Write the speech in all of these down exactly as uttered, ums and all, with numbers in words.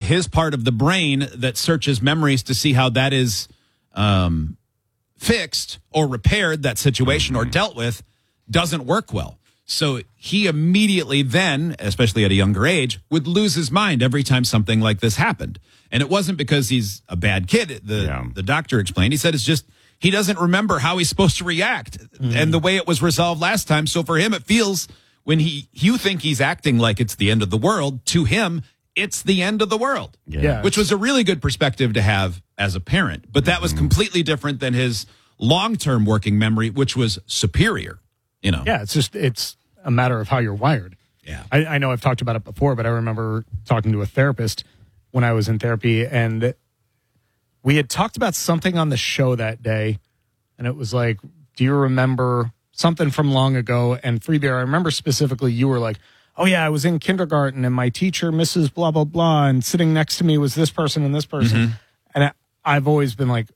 his part of the brain that searches memories to see how that is um, fixed or repaired, that situation, or dealt with, doesn't work well. So he immediately then, especially at a younger age, would lose his mind every time something like this happened. And it wasn't because he's a bad kid. The, yeah. the doctor explained. He said it's just he doesn't remember how he's supposed to react mm-hmm. and the way it was resolved last time. So for him, it feels when he you think he's acting like it's the end of the world, to him, it's the end of the world. Yeah. yeah. Which was a really good perspective to have as a parent. But that was mm-hmm. completely different than his long-term working memory, which was superior. You know. Yeah, it's just it's a matter of how you're wired. Yeah. I, I know I've talked about it before, but I remember talking to a therapist when I was in therapy, and we had talked about something on the show that day, and it was like, do you remember something from long ago? And Freebeer, I remember specifically you were like, oh yeah, I was in kindergarten, and my teacher, Missus Blah, blah, blah, and sitting next to me was this person and this person. Mm-hmm. And I, I've always been like,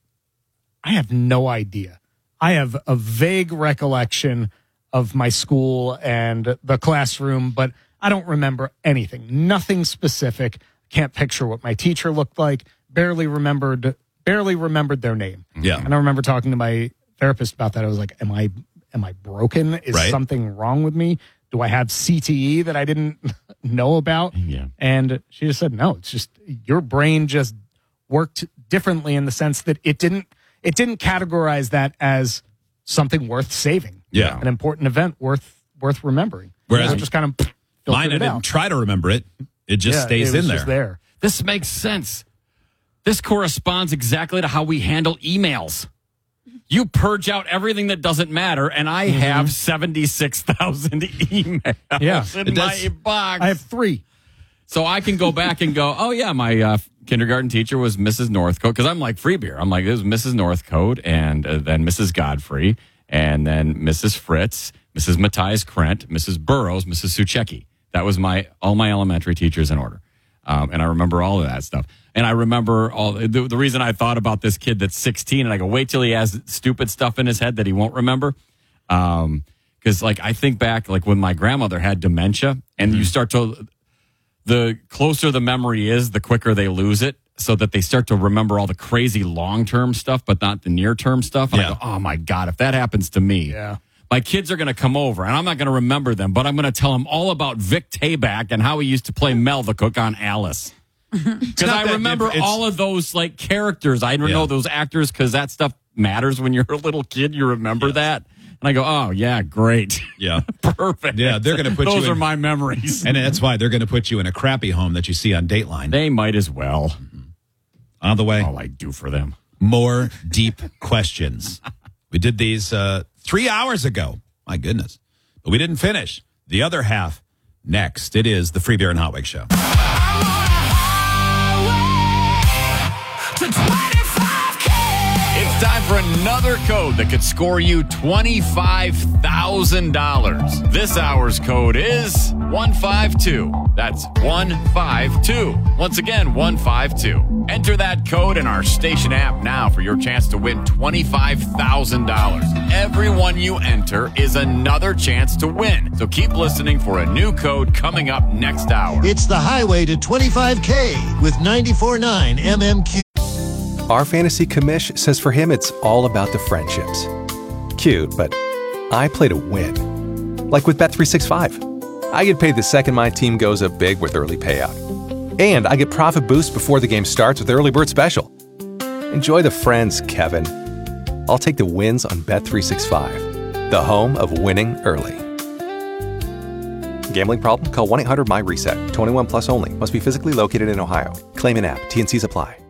I have no idea. I have a vague recollection of my school and the classroom, but I don't remember anything. Nothing specific. Can't picture what my teacher looked like. Barely remembered. Barely remembered their name. Yeah. And I remember talking to my therapist about that. I was like, "Am I? Am I broken? Is right. something wrong with me? Do I have C T E that I didn't know about?" Yeah. And she just said, "No. It's just your brain just worked differently in the sense that it didn't. It didn't categorize that as something worth saving. Yeah. An important event worth worth remembering. Whereas I just kind of mine, I it didn't out. try to remember it. It just yeah, stays it was in there. Just there. This makes sense. This corresponds exactly to how we handle emails. You purge out everything that doesn't matter, and I mm-hmm. have seventy-six thousand emails yeah, in my box. I have three. So I can go back and go, oh, yeah, my uh, kindergarten teacher was Missus Northcote, because I'm like Freebeer. I'm like, it was Missus Northcote, and uh, then Missus Godfrey, and then Missus Fritz, Missus Matthias Krent, Missus Burrows, Missus Suchecki. That was my all my elementary teachers in order. Um, and I remember all of that stuff. And I remember all the, the reason I thought about this kid that's sixteen, and I go, wait till he has stupid stuff in his head that he won't remember. Um, because, like, I think back, like, when my grandmother had dementia, and mm-hmm. you start to, the closer the memory is, the quicker they lose it, so that they start to remember all the crazy long-term stuff, but not the near-term stuff. And yeah. I go, oh, my God, if that happens to me. Yeah. My kids are going to come over, and I'm not going to remember them, but I'm going to tell them all about Vic Tayback and how he used to play Mel the cook on Alice. Because I remember all of those like characters. I don't yeah. know those actors because that stuff matters when you're a little kid. You remember yes. that. And I go, oh, yeah, great. Yeah. Perfect. Yeah, they're going to put those you in. Those are my memories. And that's why they're going to put you in a crappy home that you see on Dateline. They might as well. Mm-hmm. On the way. All I do for them. More deep questions. We did these uh, three hours ago. My goodness. But we didn't finish. The other half next. It is the Free Beer and Hot Wig Show. It's time for another code that could score you twenty-five thousand dollars. This hour's code is one five two. That's one five two. Once again, one five two. Enter that code in our station app now for your chance to win twenty-five thousand dollars. Every one you enter is another chance to win. So keep listening for a new code coming up next hour. It's the highway to twenty-five K with ninety-four point nine M M Q. Our fantasy commish says for him it's all about the friendships. Cute, but I play to win. Like with Bet three sixty-five. I get paid the second my team goes up big with early payout. And I get profit boost before the game starts with Early Bird Special. Enjoy the friends, Kevin. I'll take the wins on Bet three sixty-five, the home of winning early. Gambling problem? Call one eight hundred M Y RESET. twenty-one plus only. Must be physically located in Ohio. Claim in app. T and Cs apply.